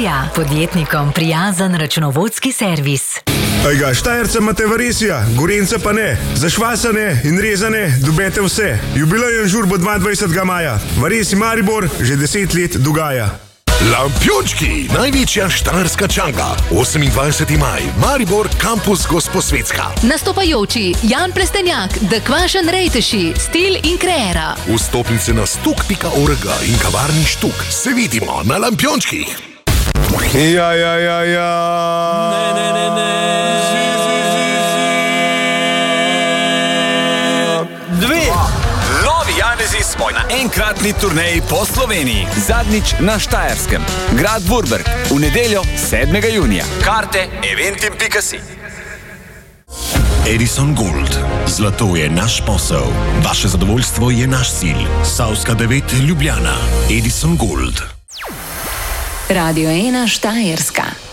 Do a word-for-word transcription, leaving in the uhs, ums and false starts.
Varisija, podjetnikom prijazen računovodski servis. Ejga, Štajerca imate Varisija, Gorenjca pa ne. Zašvasane in rezane dobete vse. Jubilejen žur bo dvaindvajsetega maja. Varisi Maribor že deset let dogaja. Lampiončki, največja štajerska čanga. osemindvajseti maj, Maribor, kampus Gosposvetska. Nastopajoči Jan Plestenjak, The Kvašen Rejteši, Stil in Kreera. Vstopnice na stuk pika org in kavarni Štuk. Se vidimo na Lampiončkih. Ja, ja, ja, ja. Ne, ne, ne, ne. Dve. Novi Janezi smo na enkratni turneji po Sloveniji. Zadnjič na Štajerskem. Grad Vurberg. V nedeljo sedmega junija. Karte eventim pika si. Edison Gold. Zlato je naš posel. Vaše zadovoljstvo je naš cilj. Savska devet Ljubljana. Edison Gold. Radio ena Štajerska.